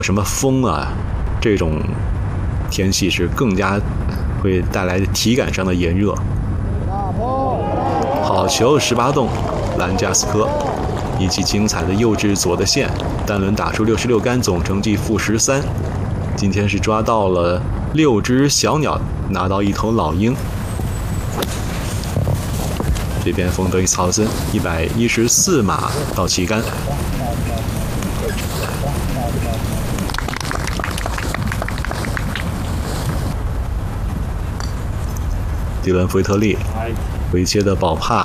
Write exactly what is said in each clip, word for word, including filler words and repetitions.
什么风啊，这种天气是更加会带来体感上的炎热。好球，十八洞，兰加斯科，一记精彩的右至左的线，单轮打出六十六杆，总成绩负十三。今天是抓到了六只小鸟，拿到一头老鹰。这边冯德伊曹森一百一十四码到旗杆。迪伦·弗维特利回切的保帕，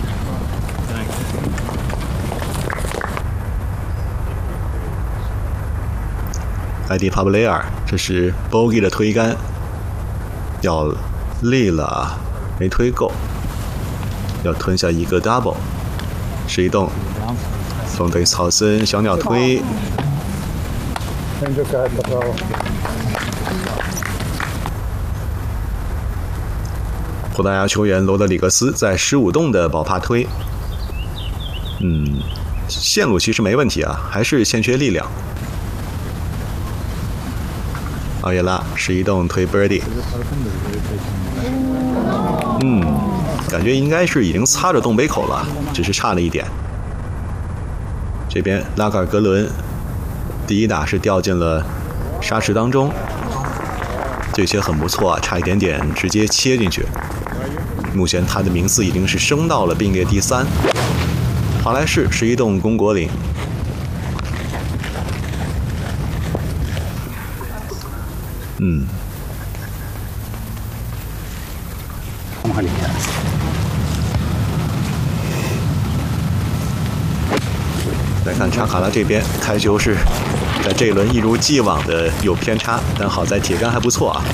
艾迪·帕布雷尔，这是 bogey 的推杆，要累了，没推够，要吞下一个 double， 十一洞，冯德伊曹森小鸟推。葡萄牙球员罗德里格斯在十五洞的保帕推，嗯，线路其实没问题啊，还是欠缺力量。奥耶拉十一洞推 birdie， 嗯，感觉应该是已经擦着洞杯口了，只是差了一点。这边拉格尔格伦第一打是掉进了沙池当中，这些很不错啊，差一点点直接切进去。目前他的名次已经是升到了并列第三。华莱士十一洞龚国岭，嗯，来看查卡拉这边开球是在这一轮一如既往的有偏差，但好在铁杆还不错啊。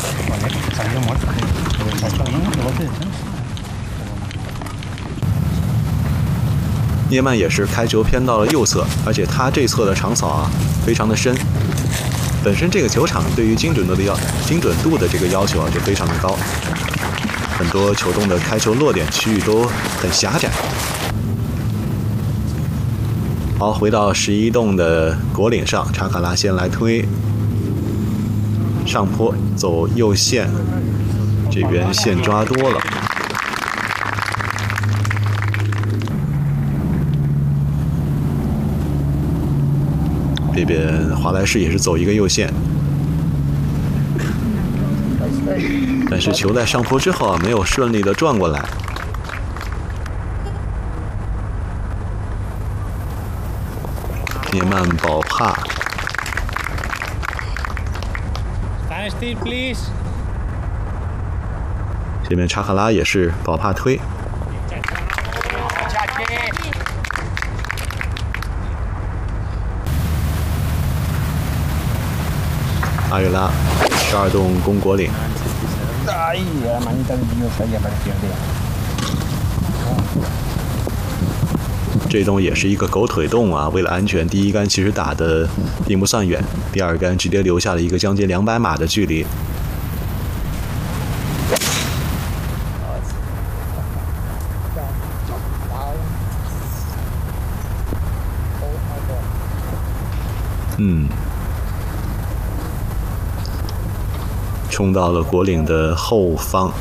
涅曼也是开球偏到了右侧，而且他这侧的长扫啊非常的深。本身这个球场对于精准度的要精准度的这个要求啊就非常的高，很多球洞的开球落点区域都很狭窄。好，回到十一洞的果岭上，查卡拉先来推，上坡走右线，这边线抓多了。这边华莱士也是走一个右线，但是球在上坡之后啊，没有顺利的转过来。涅曼保帕，这边查卡拉也是保帕推。阿约拉十二洞龚国岭，这洞也是一个狗腿洞啊！为了安全，第一杆其实打的并不算远，第二杆直接留下了一个将近两百码的距离。嗯。冲到了果岭的后方，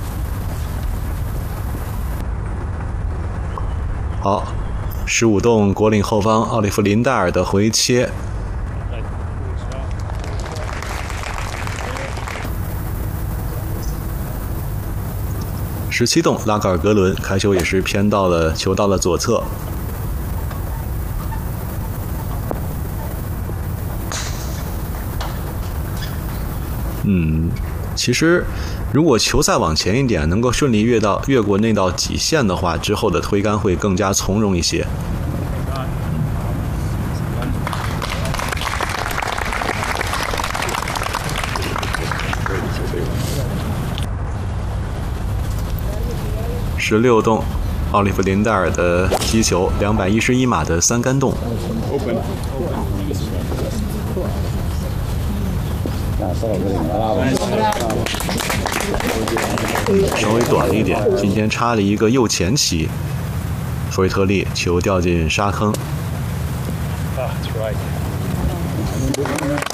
好，十五洞果岭后方，奥利弗林戴尔的回切，十七洞拉格尔格伦开球也是偏到了球到了左侧。嗯，其实如果球再往前一点，能够顺利越到越过那道极限的话，之后的推杆会更加从容一些。十六洞，奥利弗林戴尔的踢球，两百一十一码的三杆洞。稍微短了一点，今天插了一个右前旗，弗瑞特利球掉进沙坑。